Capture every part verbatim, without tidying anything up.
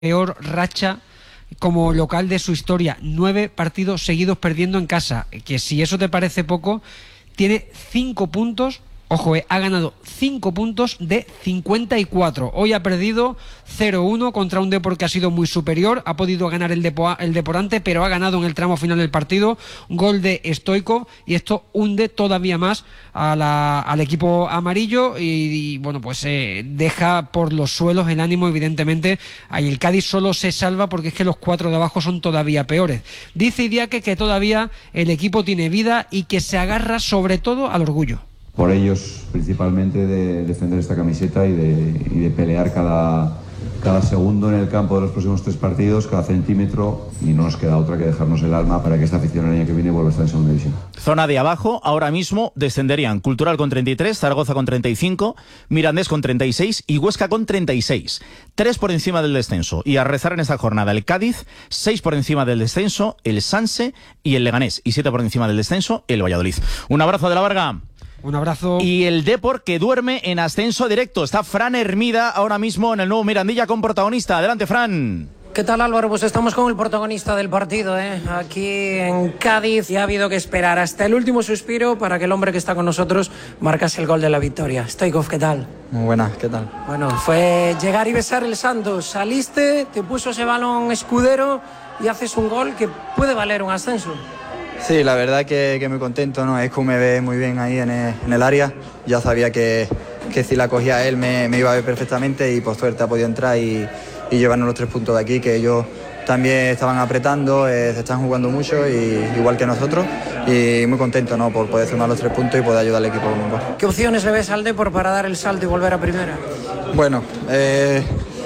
peor racha como local de su historia, nueve partidos seguidos perdiendo en casa, que si eso te parece poco, tiene cinco puntos. Ojo, eh, ha ganado cinco puntos de cincuenta y cuatro. Hoy ha perdido cero uno contra un Depor que ha sido muy superior. Ha podido ganar el, Depo, el Deporante, pero ha ganado en el tramo final del partido. Gol de Stoico, y esto hunde todavía más a la, al equipo amarillo y, y bueno, pues eh, deja por los suelos el ánimo, evidentemente. Ahí el Cádiz solo se salva porque es que los cuatro de abajo son todavía peores. Dice Idiáquez que todavía el equipo tiene vida y que se agarra sobre todo al orgullo. Por ellos principalmente, de defender esta camiseta y de, y de pelear cada, cada segundo en el campo de los próximos tres partidos, cada centímetro, y no nos queda otra que dejarnos el alma para que esta afición el año que viene vuelva a estar en segunda división. Zona de abajo, ahora mismo descenderían Cultural con treinta y tres, Zaragoza con treinta y cinco, Mirandés con treinta y seis y Huesca con treinta y seis. Tres por encima del descenso. Y a rezar en esta jornada el Cádiz, seis por encima del descenso el Sanse y el Leganés, y siete por encima del descenso el Valladolid. Un abrazo de la Varga. Un abrazo. Y el Depor, que duerme en ascenso directo. Está Fran Hermida ahora mismo en el nuevo Mirandilla con protagonista. Adelante, Fran. ¿Qué tal, Álvaro? Pues estamos con el protagonista del partido, ¿eh? Aquí en Cádiz, y ha habido que esperar hasta el último suspiro para que el hombre que está con nosotros marcase el gol de la victoria. Stoichkov, ¿qué tal? Muy buena, ¿qué tal? Bueno, fue llegar y besar el santo. Saliste, te puso ese balón Escudero y haces un gol que puede valer un ascenso. Sí, la verdad que, que muy contento, ¿no? Escu me ve muy bien ahí en el, en el área. Ya sabía que, que si la cogía él me, me iba a ver perfectamente, y por suerte ha podido entrar y, y llevarnos los tres puntos de aquí, que ellos también estaban apretando, eh, se están jugando mucho, y, igual que nosotros, y muy contento, ¿no? Por poder sumar los tres puntos y poder ayudar al equipo con un gol. ¿Qué opciones le ves al Depor para dar el salto y volver a primera? Bueno, eh...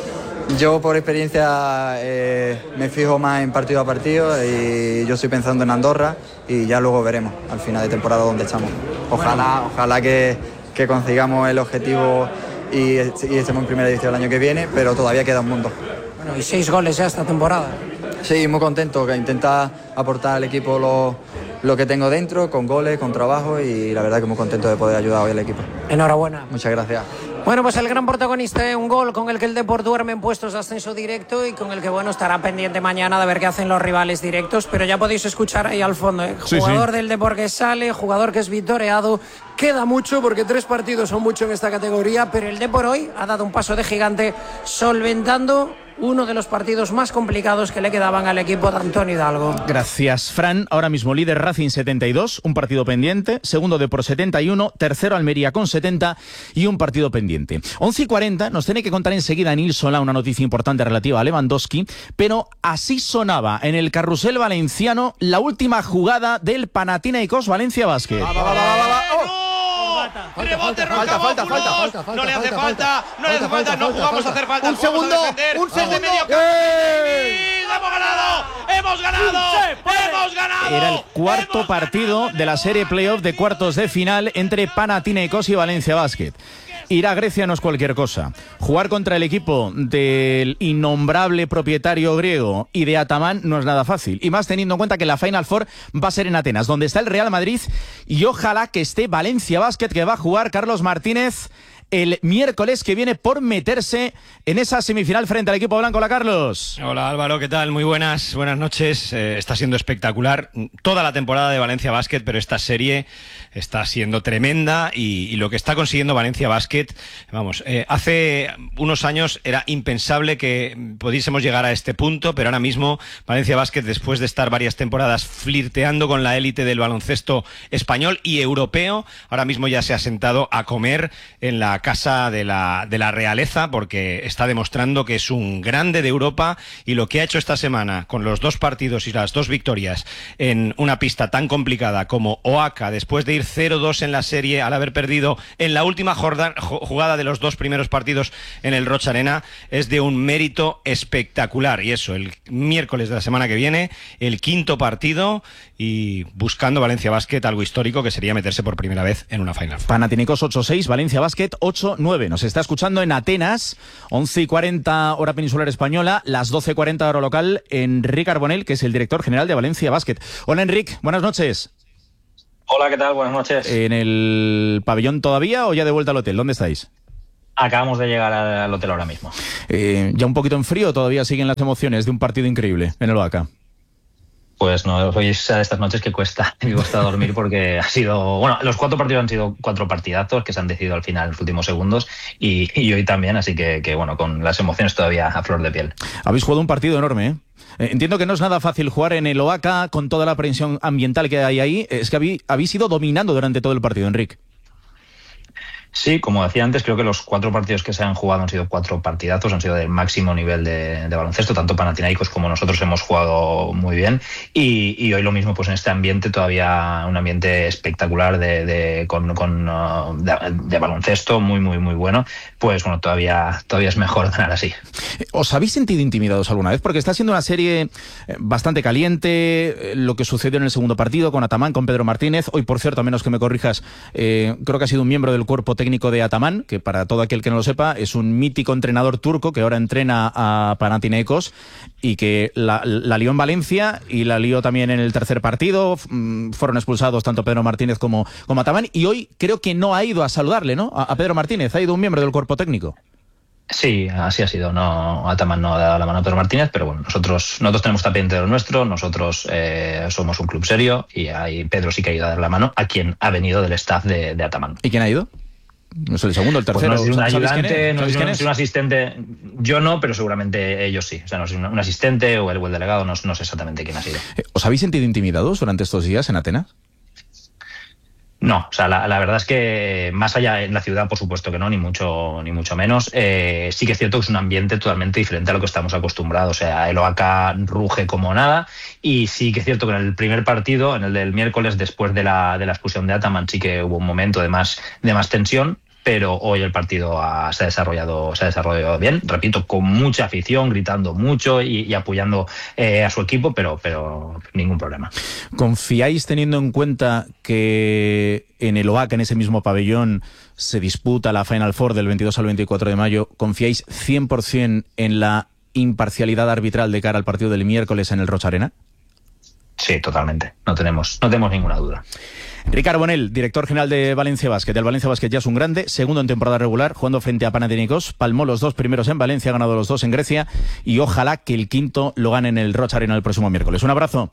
yo por experiencia eh, me fijo más en partido a partido, y yo estoy pensando en Andorra, y ya luego veremos al final de temporada dónde estamos. Ojalá, ojalá que, que consigamos el objetivo y, y estemos en primera división el año que viene, pero todavía queda un mundo. Bueno, y seis goles ya esta temporada. Sí, muy contento, que intenta aportar al equipo lo, lo que tengo dentro, con goles, con trabajo, y la verdad que muy contento de poder ayudar hoy al equipo. Enhorabuena. Muchas gracias. Bueno, pues el gran protagonista, ¿eh? Un gol con el que el Depor duerme en puestos de ascenso directo, y con el que, bueno, estará pendiente mañana de ver qué hacen los rivales directos, pero ya podéis escuchar ahí al fondo, ¿eh? Sí, jugador sí. del Depor que sale, jugador que es vitoreado. Queda mucho, porque tres partidos son mucho en esta categoría, pero el Depor hoy ha dado un paso de gigante, solventando uno de los partidos más complicados que le quedaban al equipo de Antonio Hidalgo. Gracias, Fran. Ahora mismo líder Racing setenta y dos, un partido pendiente. Segundo Depor setenta y uno, tercero Almería con setenta y un partido pendiente. once y cuarenta, nos tiene que contar enseguida Nil Solá una noticia importante relativa a Lewandowski, pero así sonaba en el carrusel valenciano la última jugada del Panathinaikos Valencia Basket. Va, va, va, va, va, va. ¡Oh! Rebote, falta, falta, falta, falta, falta, no le hace falta, falta, no le hace falta, no jugamos a hacer falta. Un segundo, un segundo. ¡Hemos ganado! ¡Hemos ganado! ¡Hemos ganado! Era el cuarto partido de la serie playoff de cuartos de final entre Panathinaikos y Valencia Basket. Ir a Grecia no es cualquier cosa. Jugar contra el equipo del innombrable propietario griego y de Ataman no es nada fácil. Y más teniendo en cuenta que la Final Four va a ser en Atenas, donde está el Real Madrid, y ojalá que esté Valencia Basket, que va a jugar Carlos Martínez el miércoles que viene por meterse en esa semifinal frente al equipo blanco. Hola, Carlos. Hola, Álvaro, ¿qué tal? Muy buenas, buenas noches. Eh, está siendo espectacular toda la temporada de Valencia Basket, pero esta serie está siendo tremenda, y, y lo que está consiguiendo Valencia Basket, vamos, eh, hace unos años era impensable que pudiésemos llegar a este punto, pero ahora mismo Valencia Basket, después de estar varias temporadas flirteando con la élite del baloncesto español y europeo, ahora mismo ya se ha sentado a comer en la casa de la, de la realeza, porque está demostrando que es un grande de Europa, y lo que ha hecho esta semana con los dos partidos y las dos victorias en una pista tan complicada como Oaxaca, después de ir cero dos en la serie al haber perdido en la última jugada de los dos primeros partidos en el Rocha Arena, es de un mérito espectacular. Y eso, el miércoles de la semana que viene, el quinto partido, y buscando Valencia Basket algo histórico, que sería meterse por primera vez en una Final Four. Panathinaikos ocho seis, Valencia Basket ocho nueve. Nos está escuchando en Atenas, once y cuarenta hora peninsular española, las doce y cuarenta hora local, Enric Arbonell, que es el director general de Valencia Basket. Hola, Enric, buenas noches. Hola, ¿qué tal? Buenas noches. ¿En el pabellón todavía o ya de vuelta al hotel? ¿Dónde estáis? Acabamos de llegar al hotel ahora mismo. Eh, ya un poquito en frío, todavía siguen las emociones de un partido increíble en el Oaca. Pues no, hoy es de estas noches que cuesta, que cuesta dormir porque ha sido, bueno, los cuatro partidos han sido cuatro partidazos que se han decidido al final en los últimos segundos y, y hoy también, así que, que bueno, con las emociones todavía a flor de piel. Habéis jugado un partido enorme, ¿eh? Entiendo que no es nada fácil jugar en el Oaca con toda la presión ambiental que hay ahí. Es que habéis, habéis ido dominando durante todo el partido, Enric. Sí, como decía antes, creo que los cuatro partidos que se han jugado han sido cuatro partidazos, han sido del máximo nivel de, de baloncesto, tanto Panathinaikos como nosotros hemos jugado muy bien y, y hoy lo mismo, pues en este ambiente todavía un ambiente espectacular de, de, con, con, uh, de, de baloncesto muy, muy, muy bueno, pues bueno, todavía, todavía es mejor ganar así. ¿Os habéis sentido intimidados alguna vez? Porque está siendo una serie bastante caliente, lo que sucedió en el segundo partido con Ataman, con Pedro Martínez. Hoy, por cierto, a menos que me corrijas, eh, creo que ha sido un miembro del cuerpo técnico técnico de Ataman, que para todo aquel que no lo sepa es un mítico entrenador turco que ahora entrena a Panathinaikos y que la, la lió en Valencia y la lió también en el tercer partido. Fueron expulsados tanto Pedro Martínez como, como Ataman y hoy creo que no ha ido a saludarle, ¿no? A, a Pedro Martínez, ha ido un miembro del cuerpo técnico. Sí, así ha sido. No, Ataman no ha dado la mano a Pedro Martínez, pero bueno, nosotros nosotros tenemos pendiente de lo nuestro, nosotros eh, somos un club serio y ahí Pedro sí que ha ido a dar la mano a quien ha venido del staff de, de Ataman. ¿Y quién ha ido? No sé, el segundo, el tercero. Pues no es un ¿Sabéis ayudante, quién es? no es, quién un, es? es un asistente. Yo no, pero seguramente ellos sí. O sea, no es un, un asistente o el, o el delegado, no, no sé exactamente quién ha sido. ¿Os habéis sentido intimidados durante estos días en Atenas? No, o sea, la, la verdad es que más allá en la ciudad, por supuesto que no, ni mucho ni mucho menos. Eh, sí que es cierto que es un ambiente totalmente diferente a lo que estamos acostumbrados. O sea, el Oaca ruge como nada y sí que es cierto que en el primer partido, en el del miércoles, después de la, de la expulsión de Ataman, sí que hubo un momento de más, de más tensión. Pero hoy el partido ha, se ha desarrollado se ha desarrollado bien, repito, con mucha afición, gritando mucho y, y apoyando eh, a su equipo, pero, pero ningún problema. ¿Confiáis, teniendo en cuenta que en el Oaca, en ese mismo pabellón, se disputa la Final Four del veintidós al veinticuatro de mayo, confiáis cien por ciento en la imparcialidad arbitral de cara al partido del miércoles en el Rocha Arena? Sí, totalmente. No tenemos, no tenemos ninguna duda. Ricardo Bonell, director general de Valencia Basket. El Valencia Basket ya es un grande, segundo en temporada regular, jugando frente a Panathinaikos. Palmó los dos primeros en Valencia, ha ganado los dos en Grecia y ojalá que el quinto lo gane en el Rocha Arena el próximo miércoles. Un abrazo.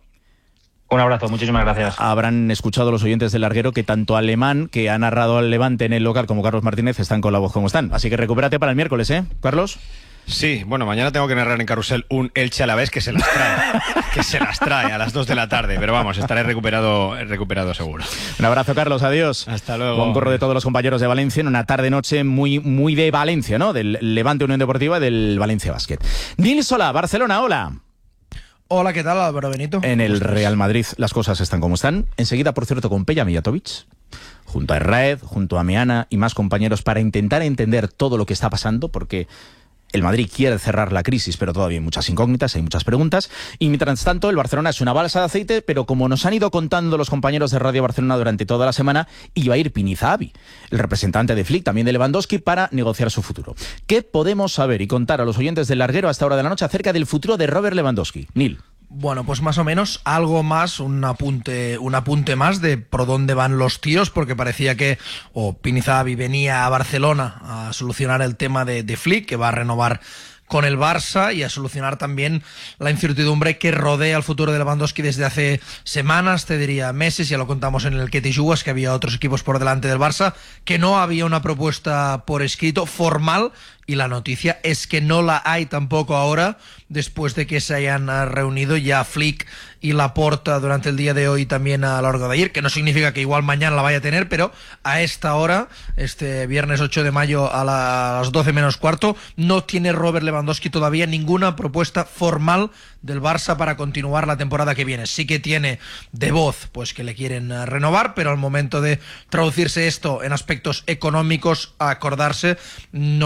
Un abrazo, muchísimas gracias. Habrán escuchado los oyentes del Larguero que tanto Alemán, que ha narrado al Levante en el local, como Carlos Martínez, están con la voz como están. Así que recupérate para el miércoles, ¿eh, Carlos? Sí, bueno, mañana tengo que narrar en Carrusel un Elche Alavés que se las trae, que se las trae a las dos de la tarde, pero vamos, estaré recuperado, recuperado seguro. Un abrazo, Carlos, adiós. Hasta luego. Buen corro de todos los compañeros de Valencia en una tarde-noche muy, muy de Valencia, ¿no? Del Levante Unión Deportiva y del Valencia Basket. Nil Solà, Barcelona, hola. Hola, ¿qué tal, Álvaro Benito? En el Real Madrid las cosas están como están. Enseguida, por cierto, con Peja Mijatovic, junto a Erraed, junto a Meana y más compañeros para intentar entender todo lo que está pasando, porque el Madrid quiere cerrar la crisis, pero todavía hay muchas incógnitas, hay muchas preguntas. Y mientras tanto, el Barcelona es una balsa de aceite, pero como nos han ido contando los compañeros de Radio Barcelona durante toda la semana, iba a ir Pini Zahavi, el representante de Flick, también de Lewandowski, para negociar su futuro. ¿Qué podemos saber y contar a los oyentes del Larguero a esta hora de la noche acerca del futuro de Robert Lewandowski? Nil. Bueno, pues más o menos algo más, un apunte, un apunte más de por dónde van los tiros, porque parecía que o Pini Zahavi venía a Barcelona a solucionar el tema de, de Flick, que va a renovar con el Barça, y a solucionar también la incertidumbre que rodea el futuro de Lewandowski desde hace semanas, te diría meses. Ya lo contamos en el que te jugas, que había otros equipos por delante del Barça, que no había una propuesta por escrito formal, y la noticia es que no la hay tampoco ahora, después de que se hayan reunido ya Flick y Laporta durante el día de hoy, también a lo largo de ayer, que no significa que igual mañana la vaya a tener, pero a esta hora, este viernes ocho de mayo a las doce menos cuarto, no tiene Robert Lewandowski todavía ninguna propuesta formal del Barça para continuar la temporada que viene. Sí que tiene de voz pues que le quieren renovar, pero al momento de traducirse esto en aspectos económicos, a acordarse, no lo ha recibido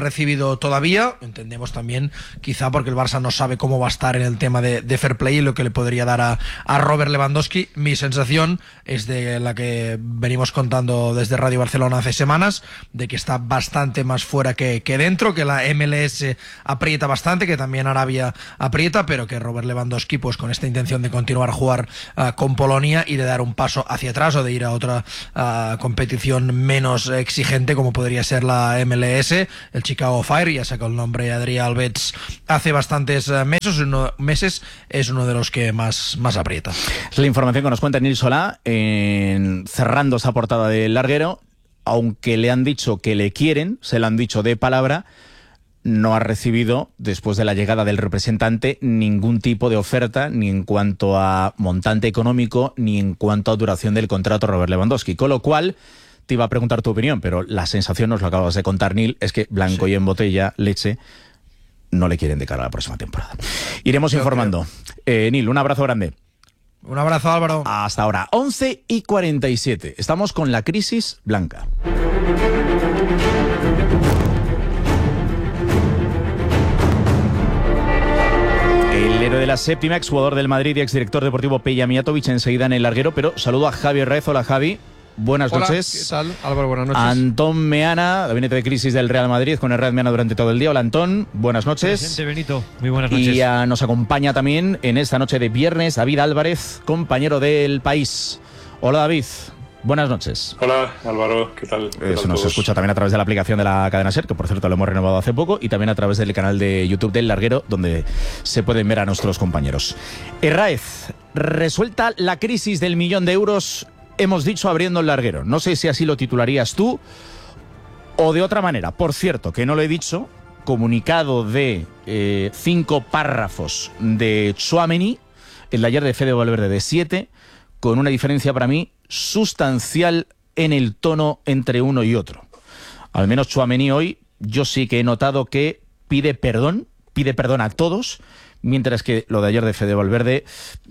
recibido todavía. Entendemos también, quizá porque el Barça no sabe cómo va a estar en el tema de, de fair play y lo que le podría dar a, a Robert Lewandowski. Mi sensación es de la que venimos contando desde Radio Barcelona hace semanas, de que está bastante más fuera que, que dentro, que la M L S aprieta bastante, que también Arabia aprieta, pero que Robert Lewandowski, pues con esta intención de continuar a jugar uh, con Polonia y de dar un paso hacia atrás o de ir a otra uh, competición menos exigente como podría ser la M L S, el Chicago Fire, ya sacó el nombre Adrià Alberts hace bastantes meses, uno, meses es uno de los que más, más aprieta. Es la información que nos cuenta Nil Solá en, cerrando esa portada del larguero. Aunque le han dicho que le quieren, se lo han dicho de palabra, no ha recibido, después de la llegada del representante, ningún tipo de oferta, ni en cuanto a montante económico, ni en cuanto a duración del contrato Robert Lewandowski. Con lo cual, te iba a preguntar tu opinión, pero la sensación, nos lo acabas de contar, Nil, es que blanco sí. y en botella, leche, no le quieren de cara a la próxima temporada. Iremos Yo informando. Eh, Nil, un abrazo grande. Un abrazo, Álvaro. Hasta ahora, once y cuarenta y siete. Estamos con la crisis blanca. El héroe de la séptima, exjugador del Madrid y exdirector deportivo Peja Mijatovic, enseguida en el larguero, pero saludo a Javier Raez. Hola, Javi. Buenas Hola, noches. ¿qué tal? Álvaro, buenas noches. Antón Meana, gabinete de crisis del Real Madrid, con el Real Meana durante todo el día. Hola, Antón, buenas noches. Presente, Benito, muy buenas noches. Y uh, nos acompaña también en esta noche de viernes David Álvarez, compañero del País. Hola, David. Buenas noches. Hola, Álvaro, ¿qué tal? ¿Qué Eso tal nos todos? escucha también a través de la aplicación de la cadena SER, que por cierto lo hemos renovado hace poco, y también a través del canal de YouTube del Larguero, donde se pueden ver a nuestros compañeros. Herráez, resuelta la crisis del millón de euros, hemos dicho abriendo el larguero. No sé si así lo titularías tú o de otra manera. Por cierto, que no lo he dicho, comunicado de eh, cinco párrafos de Tchouaméni, el de ayer de Fede Valverde de siete, con una diferencia para mí sustancial en el tono entre uno y otro. Al menos Tchouaméni hoy yo sí que he notado que pide perdón, pide perdón a todos, mientras que lo de ayer de Fede Valverde,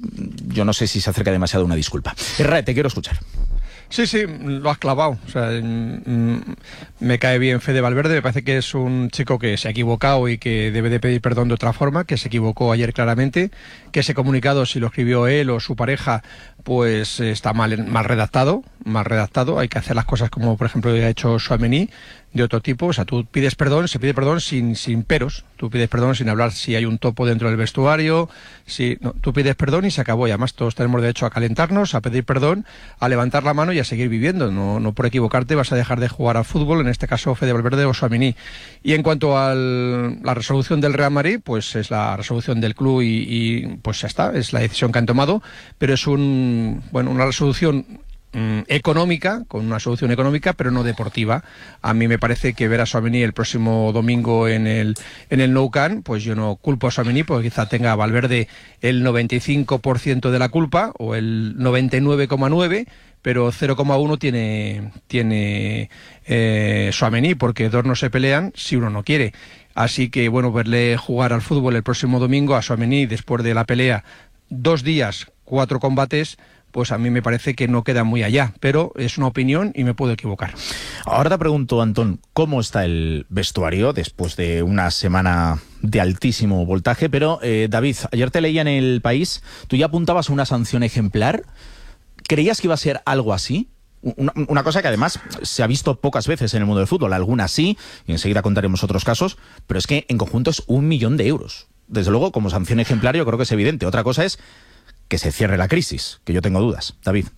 yo no sé si se acerca demasiado a una disculpa. Herrera, te quiero escuchar. Sí, sí, lo has clavado. O sea, mm, me cae bien Fede Valverde, me parece que es un chico que se ha equivocado y que debe de pedir perdón de otra forma, que se equivocó ayer claramente, que ese comunicado, si lo escribió él o su pareja, pues está mal, mal redactado, mal redactado. Hay que hacer las cosas como, por ejemplo, ha hecho Tchouaméni, de otro tipo. O sea, tú pides perdón, se pide perdón sin, sin peros. Tú pides perdón sin hablar si hay un topo dentro del vestuario. Si, no, tú pides perdón y se acabó. Y además todos tenemos derecho a calentarnos, a pedir perdón, a levantar la mano y a seguir viviendo. No, no por equivocarte vas a dejar de jugar al fútbol, en este caso Fede Valverde o Tchouaméni. Y en cuanto a la resolución del Real Madrid, pues es la resolución del club y, y pues ya está, es la decisión que han tomado. Pero es un, bueno, una resolución económica, con una solución económica, pero no deportiva. A mí me parece que ver a Tchouaméni el próximo domingo en el en el Nou Camp, pues yo no culpo a Tchouaméni, porque quizá tenga a Valverde el noventa y cinco por ciento de la culpa o el noventa y nueve coma nueve, pero cero coma uno tiene tiene eh, Tchouaméni, porque dos no se pelean si uno no quiere. Así que bueno, verle jugar al fútbol el próximo domingo a Tchouaméni después de la pelea, dos días, cuatro combates, pues a mí me parece que no queda muy allá, pero es una opinión y me puedo equivocar. Ahora te pregunto, Antón, ¿cómo está el vestuario después de una semana de altísimo voltaje? Pero, eh, David, ayer te leía en El País, tú ya apuntabas a una sanción ejemplar. ¿Creías que iba a ser algo así? Una, una cosa que además se ha visto pocas veces en el mundo del fútbol, algunas sí, y enseguida contaremos otros casos, pero es que en conjunto es un millón de euros. Desde luego, como sanción ejemplar yo creo que es evidente. Otra cosa es que se cierre la crisis, que yo tengo dudas. David.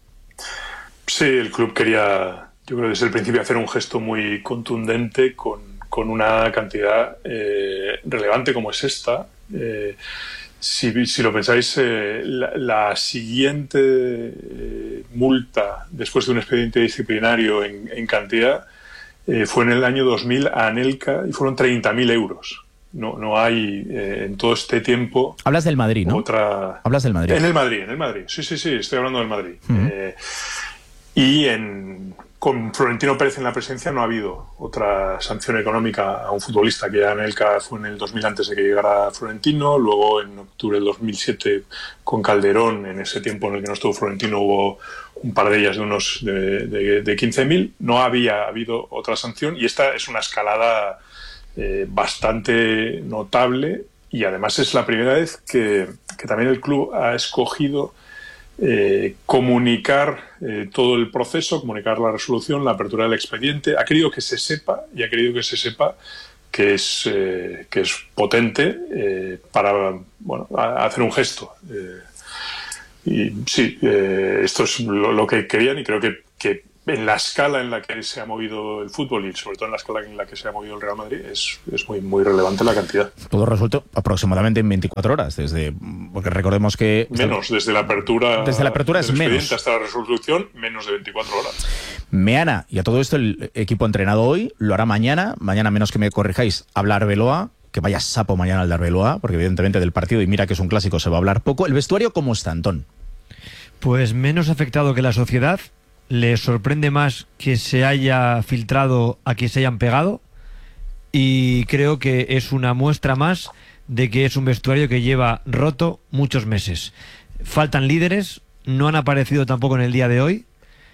Sí, el club quería, yo creo desde el principio, hacer un gesto muy contundente con, con una cantidad eh, relevante como es esta. Eh, si, si lo pensáis, eh, la, la siguiente eh, multa después de un expediente disciplinario en, en cantidad eh, fue en el año dos mil a Anelka y fueron treinta mil euros. No, no hay eh, en todo este tiempo. Hablas del Madrid, ¿no? Otra... Hablas del Madrid. En el Madrid, en el Madrid. Sí, sí, sí, estoy hablando del Madrid. Uh-huh. Eh, y en, con Florentino Pérez en la presencia no ha habido otra sanción económica a un futbolista, que ya en el caso fue en el dos mil antes de que llegara Florentino. Luego en octubre del dos mil siete con Calderón, en ese tiempo en el que no estuvo Florentino, hubo un par de ellas de unos de, de, de quince mil. No había habido otra sanción y esta es una escalada eh, bastante notable, y además es la primera vez que, que también el club ha escogido eh, comunicar eh, todo el proceso, comunicar la resolución, la apertura del expediente. Ha querido que se sepa y ha querido que se sepa que es, eh, que es potente eh, para bueno, a, hacer un gesto. Eh, y sí, eh, esto es lo, lo que querían, y creo que, que en la escala en la que se ha movido el fútbol, y sobre todo en la escala en la que se ha movido el Real Madrid, es, es muy, muy relevante la cantidad. Todo resuelto aproximadamente en veinticuatro horas, desde, porque recordemos que... Menos, desde la apertura, desde la apertura es menos. Hasta la resolución, menos de veinticuatro horas. Meana, y a todo esto el equipo entrenado hoy, lo hará mañana, mañana menos que me corrijáis, habla Arbeloa, que vaya sapo mañana al de Arbeloa, porque evidentemente del partido, y mira que es un clásico, se va a hablar poco. ¿El vestuario cómo está, Antón? Pues menos afectado que la sociedad. Le sorprende más que se haya filtrado a que se hayan pegado, y creo que es una muestra más de que es un vestuario que lleva roto muchos meses. Faltan líderes, no han aparecido tampoco en el día de hoy,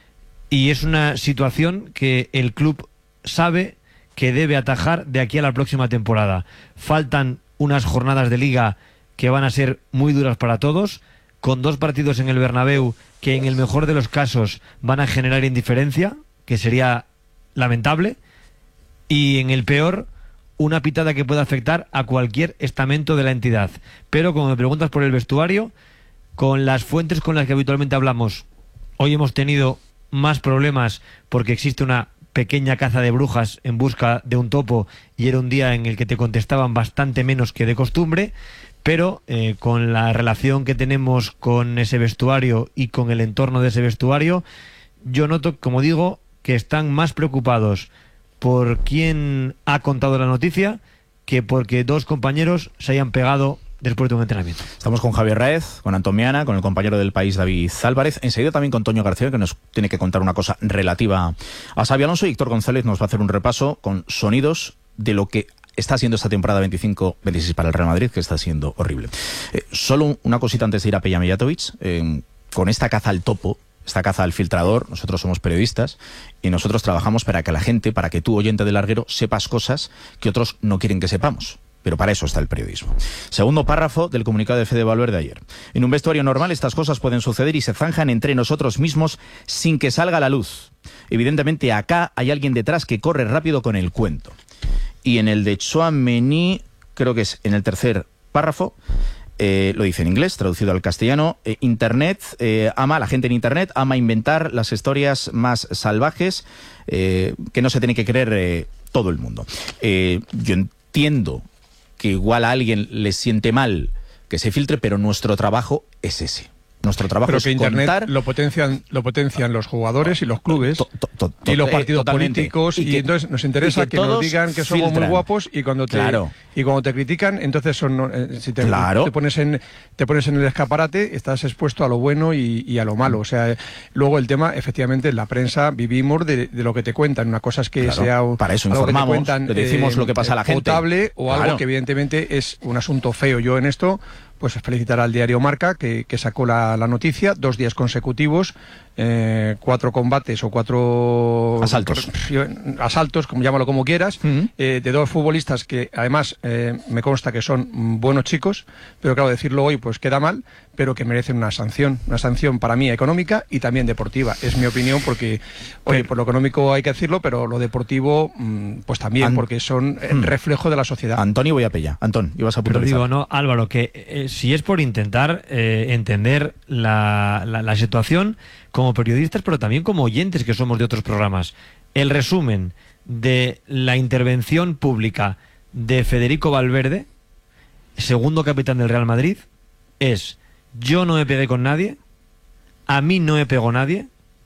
y es una situación que el club sabe que debe atajar de aquí a la próxima temporada. Faltan unas jornadas de liga que van a ser muy duras para todos, con dos partidos en el Bernabéu que en el mejor de los casos van a generar indiferencia, que sería lamentable, y en el peor, una pitada que pueda afectar a cualquier estamento de la entidad. Pero como me preguntas por el vestuario, con las fuentes con las que habitualmente hablamos, hoy hemos tenido más problemas porque existe una pequeña caza de brujas en busca de un topo, y era un día en el que te contestaban bastante menos que de costumbre. Pero eh, con la relación que tenemos con ese vestuario y con el entorno de ese vestuario, yo noto, como digo, que están más preocupados por quién ha contado la noticia que porque dos compañeros se hayan pegado después de un entrenamiento. Estamos con Javier Raez, con Antón Meana, con el compañero del País David Álvarez, enseguida también con Toño García, que nos tiene que contar una cosa relativa a Xabi Alonso, y Héctor González nos va a hacer un repaso con sonidos de lo que está siendo esta temporada veinticinco veintiséis para el Real Madrid, que está siendo horrible. Eh, solo una cosita antes de ir a Peja Mijatovic. Eh, con esta caza al topo, esta caza al filtrador, nosotros somos periodistas y nosotros trabajamos para que la gente, para que tú, oyente del larguero, sepas cosas que otros no quieren que sepamos. Pero para eso está el periodismo. Segundo párrafo del comunicado de Fede Valverde ayer. En un vestuario normal estas cosas pueden suceder y se zanjan entre nosotros mismos sin que salga a la luz. Evidentemente acá hay alguien detrás que corre rápido con el cuento. Y en el de Tchouaméni, creo que es en el tercer párrafo, eh, lo dice en inglés, traducido al castellano, eh, Internet, eh, ama, la gente en Internet ama inventar las historias más salvajes eh, que no se tiene que creer eh, todo el mundo. Eh, yo entiendo que igual a alguien le siente mal que se filtre, pero nuestro trabajo es ese. Nuestro trabajo Pero es que Internet contar... lo potencian, lo potencian los jugadores y los clubes to, to, to, to, y los partidos eh, políticos, y, y que, nos entonces nos interesa que, que nos digan que somos filtran. muy guapos, y cuando te claro. y cuando te critican, entonces son eh, si te, claro. te pones en te pones en el escaparate, estás expuesto a lo bueno y, y a lo malo. O sea, luego el tema, efectivamente, en la prensa vivimos de, de lo que te cuentan. Una cosa es que claro. sea un, para eso informamos, algo que te cuentan, te decimos eh, lo que pasa a la gente, potable, o claro. algo que evidentemente es un asunto feo. Yo en esto pues felicitar al diario Marca, que, que sacó la, la noticia, dos días consecutivos, eh, cuatro combates o cuatro... Asaltos. Asaltos, como llámalo como quieras, uh-huh. eh, de dos futbolistas que además eh, me consta que son buenos chicos, pero claro, decirlo hoy pues queda mal, pero que merecen una sanción, una sanción para mí económica y también deportiva. Es mi opinión, porque, oye, pero, por lo económico hay que decirlo, pero lo deportivo, pues también, An porque son el reflejo de la sociedad. Antonio Boyapella. Antón, ibas a puntualizar. Pero digo, no, Álvaro, que eh, si es por intentar eh, entender la, la, la situación como periodistas, pero también como oyentes que somos de otros programas, el resumen de la intervención pública de Federico Valverde, segundo capitán del Real Madrid, es: yo no me pegué con nadie, a mí no me pegó nadie,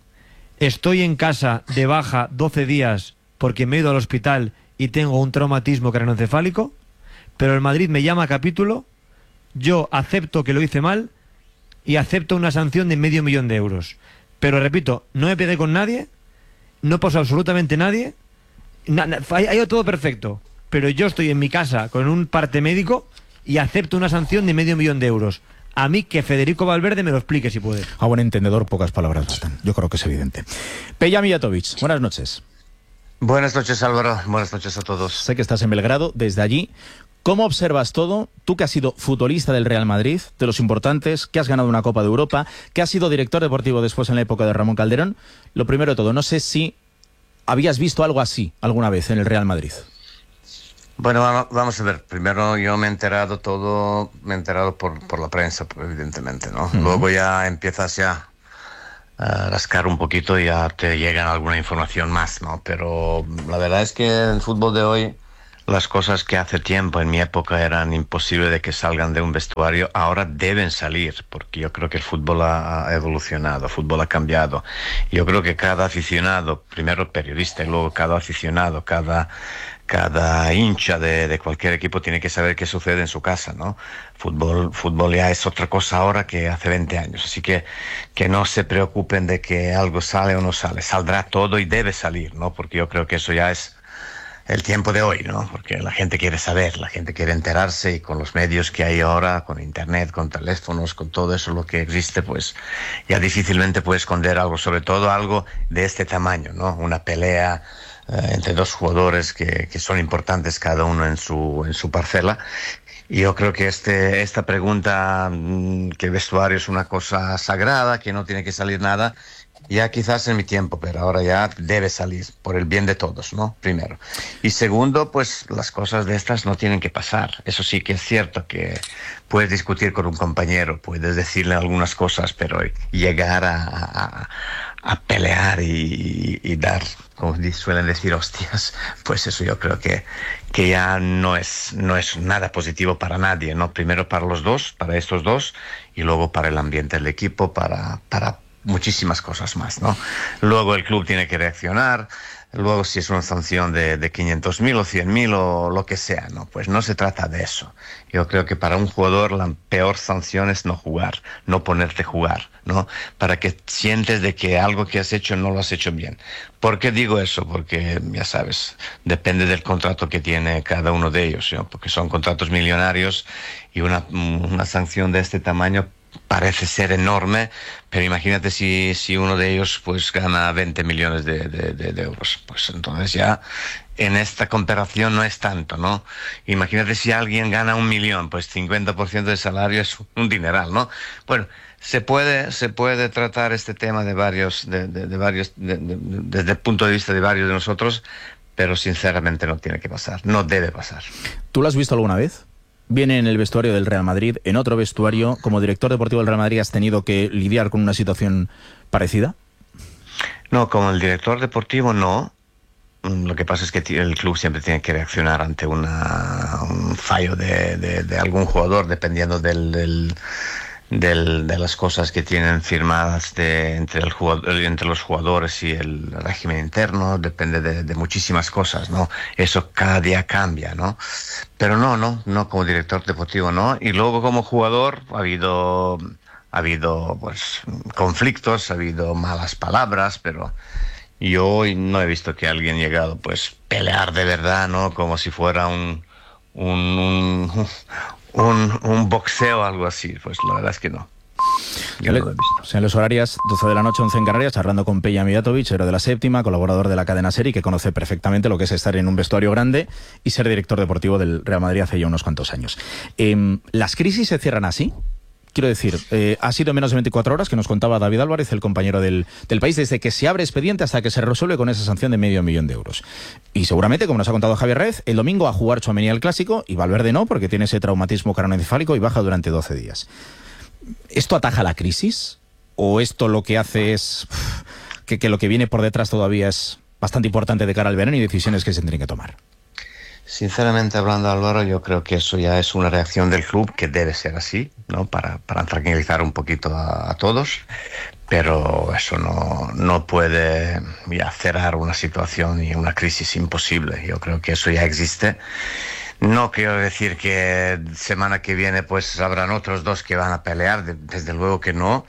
estoy en casa de baja doce días porque me he ido al hospital y tengo un traumatismo craneoencefálico, pero el Madrid me llama a capítulo, yo acepto que lo hice mal y acepto una sanción de medio millón de euros. Pero repito, no me pegué con nadie, no pasó absolutamente nadie, na, na, ha ido todo perfecto, pero yo estoy en mi casa con un parte médico y acepto una sanción de medio millón de euros. A mí que Federico Valverde me lo explique si puede. A buen entendedor, pocas palabras bastan. Yo creo que es evidente. Peja Mijatovic, buenas noches. Buenas noches, Álvaro. Buenas noches a todos. Sé que estás en Belgrado. Desde allí, ¿cómo observas todo? Tú que has sido futbolista del Real Madrid, de los importantes, que has ganado una Copa de Europa, que has sido director deportivo después en la época de Ramón Calderón. Lo primero de todo, no sé si habías visto algo así alguna vez en el Real Madrid. Bueno, vamos a ver. Primero yo me he enterado todo, me he enterado por, por la prensa, evidentemente, ¿no? Uh-huh. Luego ya empiezas ya a rascar un poquito y ya te llegan alguna información más, ¿no? Pero la verdad es que en el fútbol de hoy las cosas que hace tiempo en mi época eran imposibles de que salgan de un vestuario, ahora deben salir, porque yo creo que el fútbol ha, ha evolucionado, el fútbol ha cambiado. Yo creo que cada aficionado, primero periodista y luego cada aficionado, cada cada hincha de, de cualquier equipo tiene que saber qué sucede en su casa, ¿no? Fútbol, fútbol ya es otra cosa ahora que hace veinte años, así que que no se preocupen de que algo sale o no sale, saldrá todo y debe salir, ¿no? Porque yo creo que eso ya es el tiempo de hoy, ¿no? Porque la gente quiere saber, la gente quiere enterarse, y con los medios que hay ahora, con internet, con teléfonos, con todo eso lo que existe, pues ya difícilmente puede esconder algo, sobre todo algo de este tamaño, ¿no? Una pelea Uh, entre dos jugadores que, que son importantes cada uno en su en su parcela. Y yo creo que este esta pregunta, mmm, que el vestuario es una cosa sagrada, que no tiene que salir nada, ya quizás en mi tiempo, pero ahora ya debe salir por el bien de todos, ¿no? Primero. Y segundo, pues las cosas de estas no tienen que pasar. Eso sí que es cierto, que puedes discutir con un compañero, puedes decirle algunas cosas, pero llegar a, a, a pelear y, y dar, como suelen decir, hostias, pues eso yo creo que, que ya no es, no es nada positivo para nadie, ¿no? Primero para los dos, para estos dos, y luego para el ambiente del equipo, para, para muchísimas cosas más, ¿no? Luego el club tiene que reaccionar, luego si es una sanción de, de quinientos mil o cien mil o lo que sea, ¿no? Pues no se trata de eso. Yo creo que para un jugador la peor sanción es no jugar, no ponerte a jugar, ¿no? Para que sientes de que algo que has hecho no lo has hecho bien. ¿Por qué digo eso? Porque, ya sabes, depende del contrato que tiene cada uno de ellos, ¿no? Porque son contratos millonarios y una, una sanción de este tamaño parece ser enorme, pero imagínate si, si uno de ellos pues gana veinte millones de, de, de, de euros, pues entonces ya en esta comparación no es tanto, ¿no? Imagínate si alguien gana un millón, pues cincuenta por ciento del salario es un dineral, ¿no? Bueno, se puede se puede tratar este tema de varios de, de, de varios de, de, de, desde el punto de vista de varios de nosotros, pero sinceramente no tiene que pasar, no debe pasar. ¿Tú lo has visto alguna vez? Viene en el vestuario del Real Madrid, en otro vestuario, como director deportivo del Real Madrid, ¿has tenido que lidiar con una situación parecida? No, como el director deportivo no. Lo que pasa es que el club siempre tiene que reaccionar ante una, un fallo de, de, de algún jugador, dependiendo del, del, del, de las cosas que tienen firmadas de, entre, el jugador, entre los jugadores y el régimen interno, depende de, de muchísimas cosas, ¿no? Eso cada día cambia, ¿no? Pero no, no, no como director deportivo, no. Y luego como jugador ha habido, ha habido pues conflictos, ha habido malas palabras, pero yo no he visto que alguien llegado pues pelear de verdad, ¿no? Como si fuera un un, un, un, un boxeo o algo así. Pues la verdad es que no. Yo no lo he visto. Sean los horarios doce de la noche, once en Canarias, charlando con Peja Mijatovic, héroe de la Séptima, colaborador de la cadena SER, que conoce perfectamente lo que es estar en un vestuario grande y ser director deportivo del Real Madrid hace ya unos cuantos años. Eh, ¿Las crisis se cierran así? Quiero decir, eh, ha sido menos de veinticuatro horas, que nos contaba David Álvarez, el compañero del, del País, desde que se abre expediente hasta que se resuelve con esa sanción de medio millón de euros. Y seguramente, como nos ha contado Javier Rez, el domingo a jugar Tchouaméni al Clásico y Valverde no, porque tiene ese traumatismo craneoencefálico y baja durante doce días. ¿Esto ataja la crisis? ¿O esto lo que hace es uff, que, que lo que viene por detrás todavía es bastante importante de cara al verano y decisiones que se tendrían que tomar? Sinceramente hablando, Álvaro, yo creo que eso ya es una reacción del club, que debe ser así, ¿no? Para, para tranquilizar un poquito a, a todos, pero eso no, no puede ya cerrar una situación y una crisis imposible. Yo creo que eso ya existe. No quiero decir que semana que viene pues habrán otros dos que van a pelear, desde luego que no,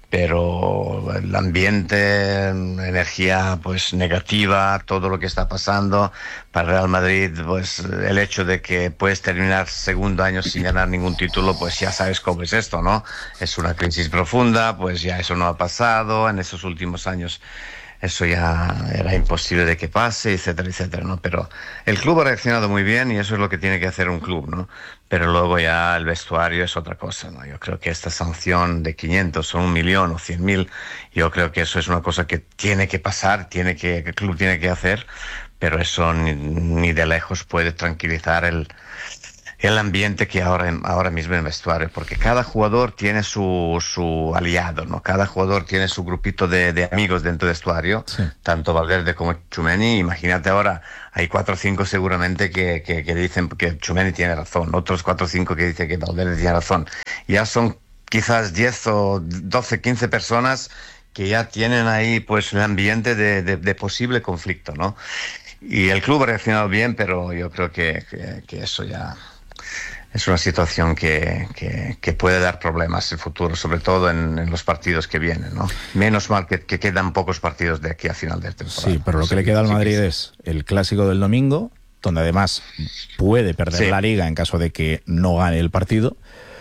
pero el ambiente, energía pues negativa, todo lo que está pasando para Real Madrid, pues el hecho de que puedes terminar segundo año sin ganar ningún título, pues ya sabes cómo es esto, ¿no? Es una crisis profunda, pues ya eso no ha pasado en estos últimos años. eso ya era imposible de que pase, etcétera, etcétera, ¿no? Pero el club ha reaccionado muy bien y eso es lo que tiene que hacer un club, ¿no? Pero luego ya el vestuario es otra cosa, ¿no? Yo creo que esta sanción de quinientos o un millón o cien mil, yo creo que eso es una cosa que tiene que pasar, tiene que, que el club tiene que hacer, pero eso ni, ni de lejos puede tranquilizar el, el ambiente que ahora, ahora mismo en el vestuario, porque cada jugador tiene su, su aliado, ¿no? Cada jugador tiene su grupito de, de amigos dentro del vestuario, sí. Tanto Valverde como Tchouaméni. Imagínate ahora, hay cuatro o cinco seguramente que, que, que dicen que Tchouaméni tiene razón, otros cuatro o cinco que dicen que Valverde tiene razón. Ya son quizás diez o doce, quince personas que ya tienen ahí pues el ambiente de, de, de posible conflicto, ¿no? Y el club ha reaccionado bien, pero yo creo que, que, que eso ya... es una situación que, que, que puede dar problemas en el futuro, sobre todo en, en los partidos que vienen, ¿no? Menos mal que, que quedan pocos partidos de aquí a final de temporada. Sí, pero lo que sí, le queda al Madrid sí, es el clásico del domingo, donde además puede perder sí. la Liga en caso de que no gane el partido.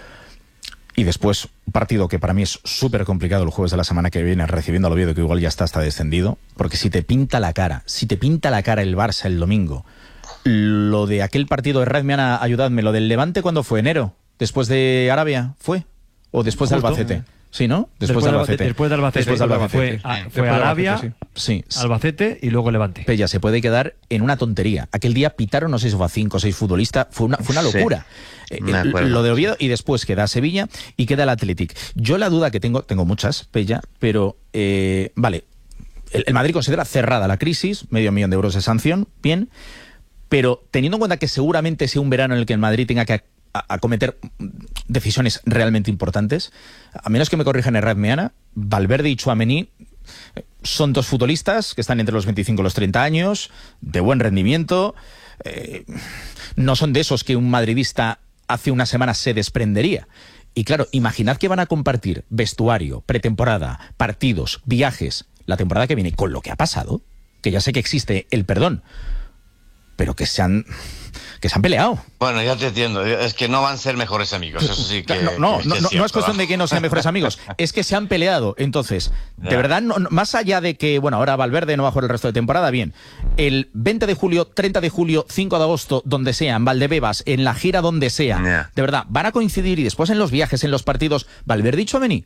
Y después, un partido que para mí es súper complicado el jueves de la semana que viene, recibiendo al Oviedo, que igual ya está hasta descendido, porque si te pinta la cara, si te pinta la cara el Barça el domingo, lo de aquel partido de Redmiana, ayudadme, lo del Levante, ¿cuándo fue? ¿Enero? ¿Después de Arabia? ¿Fue? ¿O después de Albacete? Sí, ¿no? Después, después de Albacete. Después de Albacete. Después de Albacete. Fue, a, fue Arabia, Albacete, sí. Sí. Albacete y luego Levante. Pella, se puede quedar en una tontería. Aquel día pitaron, no sé si fue a cinco o seis futbolistas, fue una, fue una locura. Sí, eh, lo de Oviedo, y después queda Sevilla y queda el Athletic. Yo la duda que tengo, tengo muchas, Pella, pero eh, vale, el, el Madrid considera cerrada la crisis, medio millón de euros de sanción, bien, pero teniendo en cuenta que seguramente sea un verano en el que el Madrid tenga que acometer decisiones realmente importantes, a menos que me corrijan en Redmiana, Valverde y Tchouaméni son dos futbolistas que están entre los veinticinco y los treinta años, de buen rendimiento, eh, no son de esos que un madridista hace una semana se desprendería. Y claro, imaginad que van a compartir vestuario, pretemporada, partidos, viajes, la temporada que viene, con lo que ha pasado, que ya sé que existe el perdón, pero que se han que se han peleado. Bueno, ya te entiendo, es que no van a ser mejores amigos, eso sí que... No, no, que, no, que no, es no es cuestión de que no sean mejores amigos, es que se han peleado. Entonces, de ya. verdad, no, más allá de que, bueno, ahora Valverde no va a jugar el resto de temporada, bien, el veinte de julio, treinta de julio, cinco de agosto, donde sea, en Valdebebas, en la gira donde sea, ya. de verdad, van a coincidir, y después en los viajes, en los partidos, Valverde y Tchouaméni.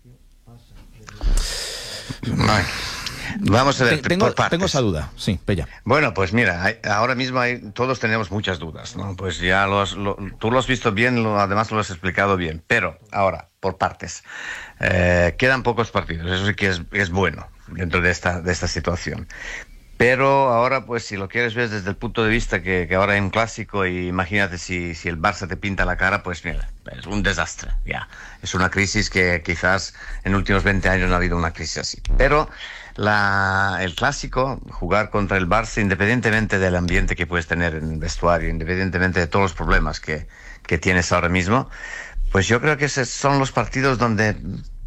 Vale. Vamos a ver, tengo, por partes. Tengo esa duda, sí, Pella. Bueno, pues mira, hay, ahora mismo hay, todos tenemos muchas dudas, ¿no? Pues ya los, lo, tú lo has visto bien, lo, además lo has explicado bien, pero ahora, por partes. Eh, quedan pocos partidos, eso sí que es, es bueno dentro de esta, de esta situación. Pero ahora, pues si lo quieres ver desde el punto de vista que, que ahora hay un clásico, y imagínate si, si el Barça te pinta la cara, pues mira, es un desastre, ya. Es una crisis que quizás en los últimos veinte años no ha habido una crisis así. Pero la, el clásico, jugar contra el Barça, independientemente del ambiente que puedes tener en el vestuario, independientemente de todos los problemas que, que tienes ahora mismo, pues yo creo que esos son los partidos donde...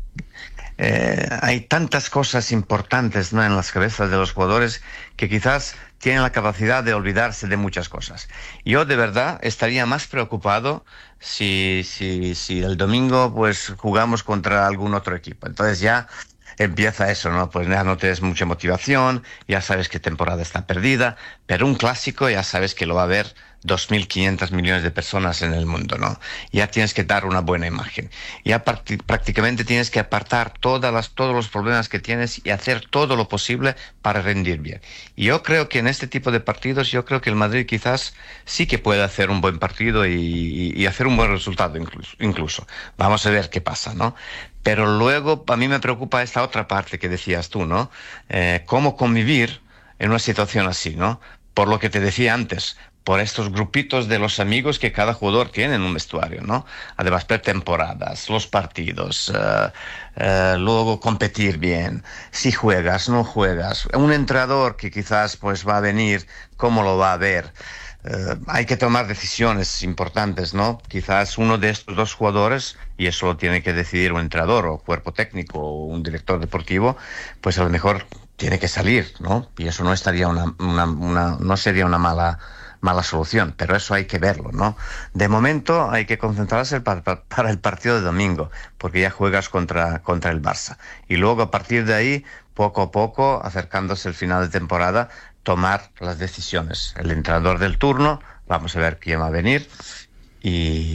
Eh, hay tantas cosas importantes, ¿no?, en las cabezas de los jugadores, que quizás tienen la capacidad de olvidarse de muchas cosas. Yo de verdad estaría más preocupado si, si, si el domingo pues jugamos contra algún otro equipo. Entonces ya empieza eso, ¿no? Pues ya no tienes mucha motivación, ya sabes que temporada está perdida, pero un clásico ya sabes que lo va a haber dos mil quinientos millones de personas en el mundo, ¿no? Ya tienes que dar una buena imagen. Ya prácticamente tienes que apartar todas las, todos los problemas que tienes y hacer todo lo posible para rendir bien. Y yo creo que en este tipo de partidos, yo creo que el Madrid quizás sí que puede hacer un buen partido y, y, y hacer un buen resultado incluso, incluso. Vamos a ver qué pasa, ¿no? Pero luego a mí me preocupa esta otra parte que decías tú, ¿no? Eh, cómo convivir en una situación así, ¿no? Por lo que te decía antes, por estos grupitos de los amigos que cada jugador tiene en un vestuario, ¿no? Además, pretemporadas, los partidos, uh, uh, luego competir bien, si juegas, no juegas, un entrenador que quizás pues va a venir, ¿cómo lo va a ver? Uh, hay que tomar decisiones importantes, ¿no? Quizás uno de estos dos jugadores, y eso lo tiene que decidir un entrenador o cuerpo técnico o un director deportivo, pues a lo mejor tiene que salir, ¿no? Y eso no estaría una, una, una no sería una mala mala solución, pero eso hay que verlo, ¿no? De momento hay que concentrarse para, para el partido de domingo, porque ya juegas contra, contra el Barça. Y luego a partir de ahí, poco a poco, acercándose el final de temporada, tomar las decisiones. El entrenador del turno, vamos a ver quién va a venir, y,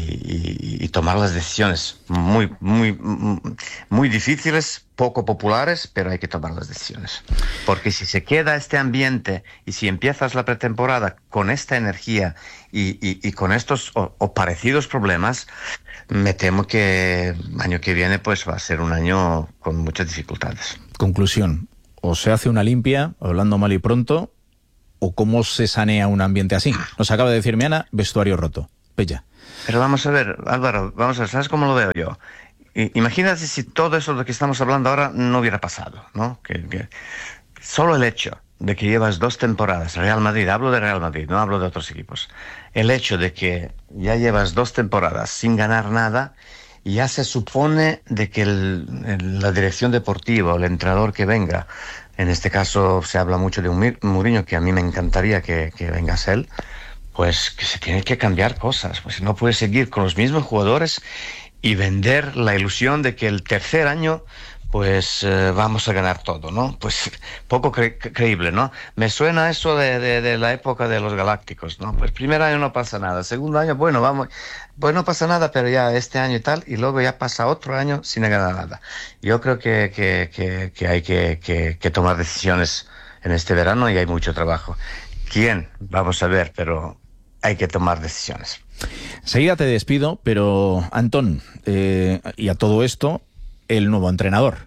y, y tomar las decisiones muy, muy, muy difíciles, poco populares, pero hay que tomar las decisiones. Porque si se queda este ambiente y si empiezas la pretemporada con esta energía y, y, y con estos o, o parecidos problemas, me temo que el año que viene pues va a ser un año con muchas dificultades. Conclusión, o se hace una limpia, hablando mal y pronto, o cómo se sanea un ambiente así. Nos acaba de decir Miana, vestuario roto. Pella. Pero vamos a ver, Álvaro, vamos a ver, ¿sabes cómo lo veo yo? I, imagínate si todo eso de lo que estamos hablando ahora no hubiera pasado, ¿no? Que, que solo el hecho de que llevas dos temporadas, Real Madrid, hablo de Real Madrid, no hablo de otros equipos, el hecho de que ya llevas dos temporadas sin ganar nada, ya se supone de que el, el, la dirección deportiva o el entrenador que venga, en este caso se habla mucho de un Mourinho, que a mí me encantaría que, que vengase él, pues que se tiene que cambiar cosas, pues no puede seguir con los mismos jugadores y vender la ilusión de que el tercer año pues eh, vamos a ganar todo, ¿no? Pues poco cre creíble, ¿no? Me suena eso de, de, de la época de los Galácticos, ¿no? Pues primer año no pasa nada, segundo año, bueno, vamos, pues no pasa nada, pero ya este año y tal, y luego ya pasa otro año sin ganar nada. Yo creo que, que, que, que hay que, que, que tomar decisiones en este verano y hay mucho trabajo. ¿Quién? Vamos a ver, pero hay que tomar decisiones. Seguida te despido, pero Antón, eh, y a todo esto, el nuevo entrenador.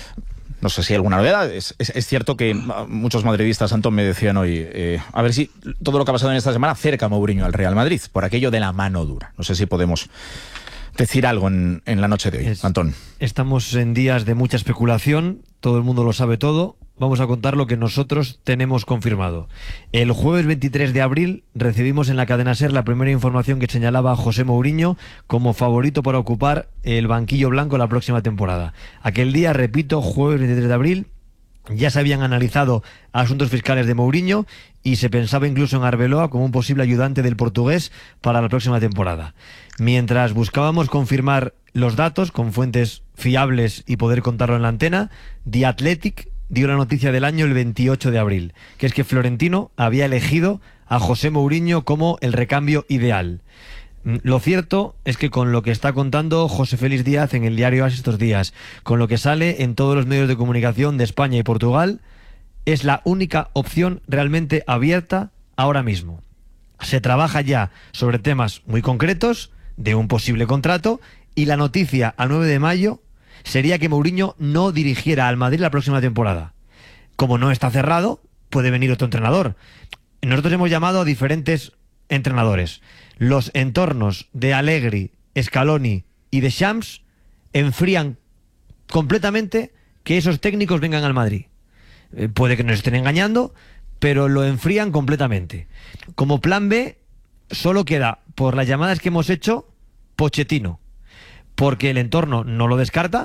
No sé si hay alguna novedad. Es, es, es cierto que muchos madridistas, Antón, me decían hoy, eh, a ver si todo lo que ha pasado en esta semana acerca a Mourinho al Real Madrid, por aquello de la mano dura. No sé si podemos decir algo en, en la noche de hoy, es, Antón. Estamos en días de mucha especulación, todo el mundo lo sabe todo. Vamos a contar lo que nosotros tenemos confirmado. El jueves veintitrés de abril recibimos en la cadena SER la primera información que señalaba a José Mourinho como favorito para ocupar el banquillo blanco la próxima temporada. Aquel día, repito, jueves veintitrés de abril, ya se habían analizado asuntos fiscales de Mourinho y se pensaba incluso en Arbeloa como un posible ayudante del portugués para la próxima temporada. Mientras buscábamos confirmar los datos con fuentes fiables y poder contarlo en la antena, The Athletic dio la noticia del año el veintiocho de abril, que es que Florentino había elegido a José Mourinho como el recambio ideal. Lo cierto es que con lo que está contando José Félix Díaz en el diario AS estos días, con lo que sale en todos los medios de comunicación de España y Portugal, es la única opción realmente abierta ahora mismo. Se trabaja ya sobre temas muy concretos de un posible contrato y la noticia a nueve de mayo sería que Mourinho no dirigiera al Madrid la próxima temporada. Como no está cerrado, puede venir otro entrenador. Nosotros hemos llamado a diferentes entrenadores. Los entornos de Allegri, Scaloni y de Shams enfrían completamente que esos técnicos vengan al Madrid. Eh, puede que nos estén engañando, pero lo enfrían completamente. Como plan B, solo queda, por las llamadas que hemos hecho, Pochettino, porque el entorno no lo descarta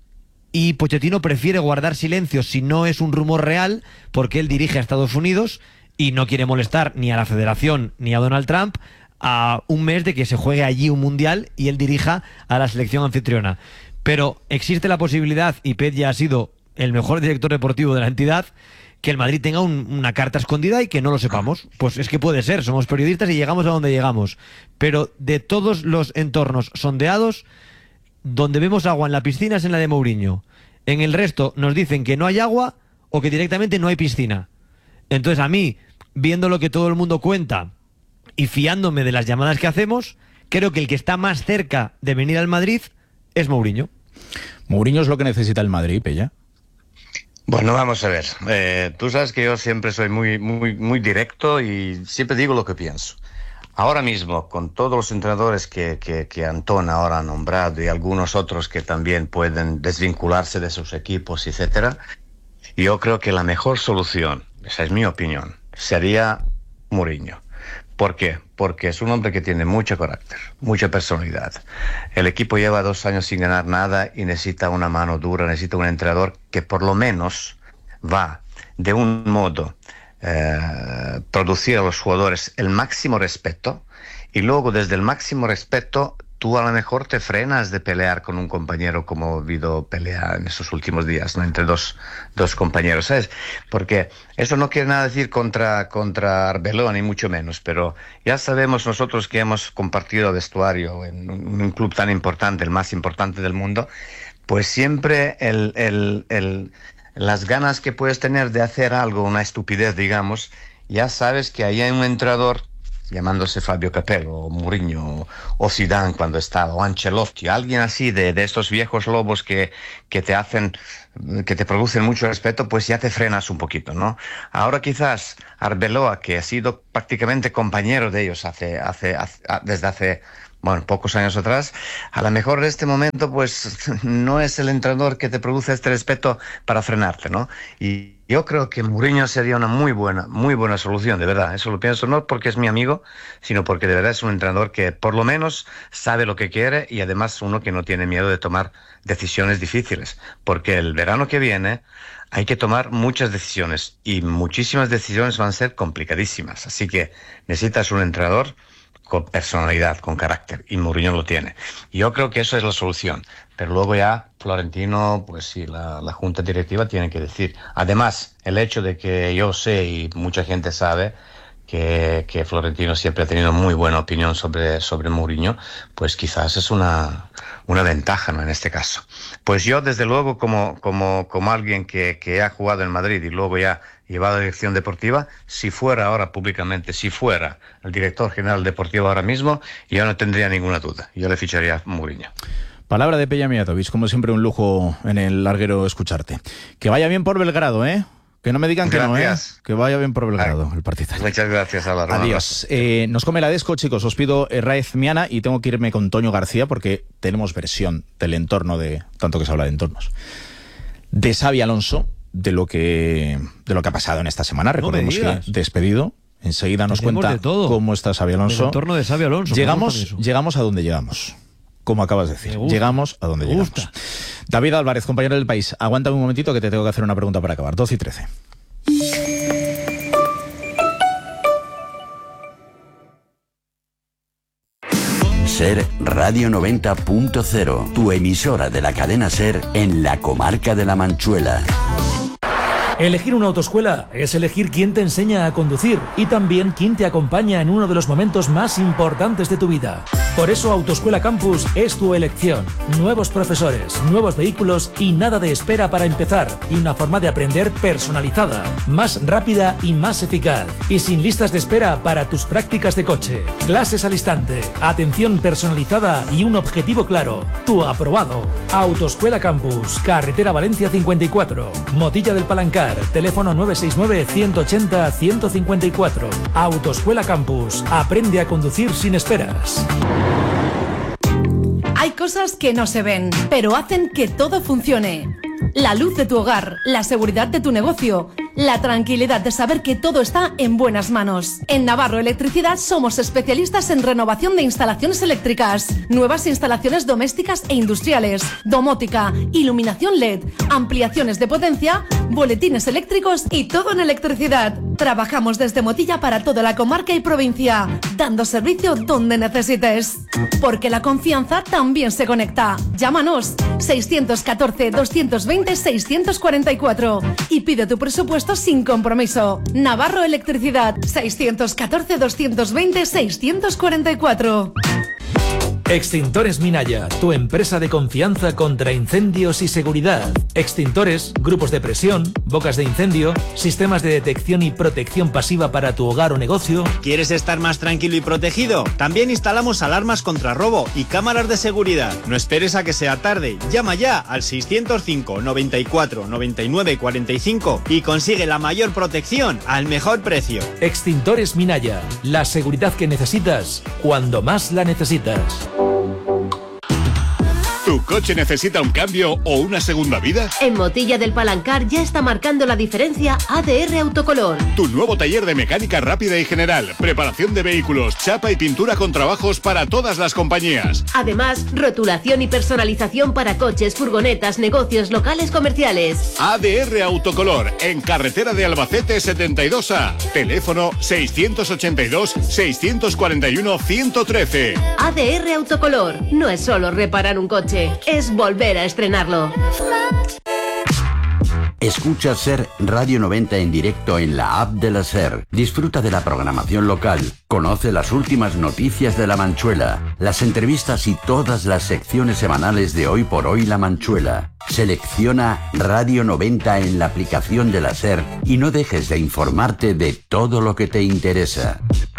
y Pochettino prefiere guardar silencio si no es un rumor real, porque él dirige a Estados Unidos y no quiere molestar ni a la Federación ni a Donald Trump a un mes de que se juegue allí un mundial y él dirija a la selección anfitriona. Pero existe la posibilidad, y Pep ya ha sido el mejor director deportivo de la entidad, que el Madrid tenga un, una carta escondida y que no lo sepamos. Pues es que puede ser, somos periodistas y llegamos a donde llegamos. Pero de todos los entornos sondeados, donde vemos agua en la piscina es en la de Mourinho. En el resto nos dicen que no hay agua o que directamente no hay piscina. Entonces a mí, viendo lo que todo el mundo cuenta y fiándome de las llamadas que hacemos, creo que el que está más cerca de venir al Madrid es Mourinho. ¿Mourinho es lo que necesita el Madrid, Pella? Bueno, vamos a ver. Eh, tú sabes que yo siempre soy muy, muy, muy directo y siempre digo lo que pienso. Ahora mismo, con todos los entrenadores que, que, que Antón ahora ha nombrado y algunos otros que también pueden desvincularse de sus equipos, etcétera, yo creo que la mejor solución, esa es mi opinión, sería Mourinho. ¿Por qué? Porque es un hombre que tiene mucho carácter, mucha personalidad. El equipo lleva dos años sin ganar nada y necesita una mano dura, necesita un entrenador que por lo menos va de un modo eh, producir a los jugadores el máximo respeto y luego desde el máximo respeto tú a lo mejor te frenas de pelear con un compañero como ha habido pelea en estos últimos días, ¿no? Entre dos, dos compañeros, ¿sabes? Porque eso no quiere nada decir contra, contra Arbeloa, ni mucho menos, pero ya sabemos nosotros que hemos compartido vestuario en un, un club tan importante, el más importante del mundo, pues siempre el, el, el, las ganas que puedes tener de hacer algo, una estupidez, digamos, ya sabes que ahí hay un entrenador llamándose Fabio Capello, o Mourinho, o Zidane cuando estaba, o Ancelotti, alguien así de, de estos viejos lobos que, que te hacen, que te producen mucho respeto, pues ya te frenas un poquito, ¿no? Ahora quizás Arbeloa, que ha sido prácticamente compañero de ellos hace, hace, hace, desde hace, bueno, pocos años atrás, a lo mejor en este momento, pues no es el entrenador que te produce este respeto para frenarte, ¿no? Y yo creo que Mourinho sería una muy buena, muy buena solución, de verdad. Eso lo pienso no porque es mi amigo, sino porque de verdad es un entrenador que por lo menos sabe lo que quiere y además uno que no tiene miedo de tomar decisiones difíciles. Porque el verano que viene hay que tomar muchas decisiones y muchísimas decisiones van a ser complicadísimas. Así que necesitas un entrenador con personalidad, con carácter, y Mourinho lo tiene. Yo creo que eso es la solución, pero luego ya Florentino, pues sí, la, la junta directiva tiene que decir. Además, el hecho de que yo sé y mucha gente sabe que, que Florentino siempre ha tenido muy buena opinión sobre, sobre Mourinho, pues quizás es una, una ventaja, ¿no? En este caso. Pues yo, desde luego, como, como, como alguien que, que ha jugado en Madrid y luego ya llevado a dirección deportiva, si fuera ahora públicamente, si fuera el director general deportivo ahora mismo, yo no tendría ninguna duda. Yo le ficharía a Mourinho. Palabra de Peja Mijatovic, como siempre un lujo en el larguero escucharte. Que vaya bien por Belgrado, ¿eh? Que no me digan gracias. que no, ¿eh? Que vaya bien por Belgrado, el partido. Muchas gracias, Álvaro. Adiós. Eh, nos come la desco, chicos. Os pido eh, Raez Miana y tengo que irme con Toño García porque tenemos versión del entorno de, tanto que se habla de entornos, de Xabi Alonso, de lo que de lo que ha pasado en esta semana. Recordemos que despedido. Enseguida nos Tenemos cuenta de todo. cómo está Xabi Alonso. El entorno de Xabi Alonso. Llegamos, llegamos a donde llegamos. Como acabas de decir. Llegamos a donde llegamos. David Álvarez, compañero del País. Aguántame un momentito que te tengo que hacer una pregunta para acabar. doce y trece. SER Radio noventa punto cero, tu emisora de la cadena SER en la comarca de La Manchuela. Elegir una autoescuela es elegir quién te enseña a conducir y también quién te acompaña en uno de los momentos más importantes de tu vida. Por eso Autoescuela Campus es tu elección. Nuevos profesores, nuevos vehículos y nada de espera para empezar. Y una forma de aprender personalizada, más rápida y más eficaz. Y sin listas de espera para tus prácticas de coche. Clases al instante, atención personalizada y un objetivo claro. Tu aprobado. Autoescuela Campus, Carretera Valencia cincuenta y cuatro, Motilla del Palancar. Teléfono nueve seis nueve, ciento ochenta, ciento cincuenta y cuatro. Autoescuela Campus. Aprende a conducir sin esperas. Hay cosas que no se ven, pero hacen que todo funcione. La luz de tu hogar, la seguridad de tu negocio, la tranquilidad de saber que todo está en buenas manos. En Navarro Electricidad somos especialistas en renovación de instalaciones eléctricas, nuevas instalaciones domésticas e industriales, domótica, iluminación L E D, ampliaciones de potencia, boletines eléctricos y todo en electricidad. Trabajamos desde Motilla para toda la comarca y provincia, dando servicio donde necesites. Porque la confianza también se conecta. Llámanos seiscientos catorce, doscientos veinte, seiscientos cuarenta y cuatro y pide tu presupuesto sin compromiso. Navarro Electricidad, seiscientos catorce, doscientos veinte, seiscientos cuarenta y cuatro. Extintores Minaya, tu empresa de confianza contra incendios y seguridad. Extintores, grupos de presión, bocas de incendio, sistemas de detección y protección pasiva para tu hogar o negocio. ¿Quieres estar más tranquilo y protegido? También instalamos alarmas contra robo y cámaras de seguridad. No esperes a que sea tarde. Llama ya al seiscientos cinco, noventa y cuatro, noventa y nueve, cuarenta y cinco y consigue la mayor protección al mejor precio. Extintores Minaya, la seguridad que necesitas cuando más la necesitas. ¿Tu coche necesita un cambio o una segunda vida? En Motilla del Palancar ya está marcando la diferencia A D R Autocolor. Tu nuevo taller de mecánica rápida y general, preparación de vehículos, chapa y pintura con trabajos para todas las compañías. Además, rotulación y personalización para coches, furgonetas, negocios, locales comerciales. A D R Autocolor, en carretera de Albacete setenta y dos A. Teléfono seiscientos ochenta y dos, seiscientos cuarenta y uno, ciento trece. A D R Autocolor no es solo reparar un coche, es volver a estrenarlo. Escucha SER Radio noventa en directo en la app de la SER. Disfruta de la programación local. Conoce las últimas noticias de La Manchuela, las entrevistas y todas las secciones semanales de Hoy por Hoy La Manchuela. Selecciona Radio noventa en la aplicación de la SER y no dejes de informarte de todo lo que te interesa.